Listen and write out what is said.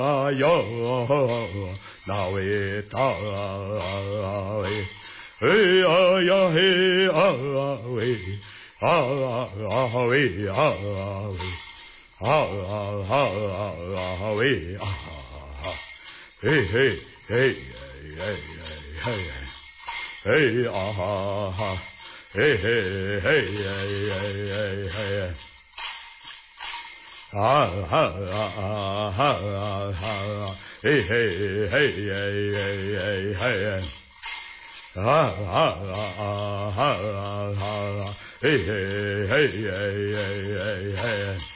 哟，那位大位，哎呀呀嘿啊喂，啊喂啊喂，啊喂啊，嘿嘿嘿嘿嘿嘿啊哈，嘿嘿嘿嘿嘿。嘿嘿嘿嘿嘿，嘿嘿嘿嘿嘿嘿。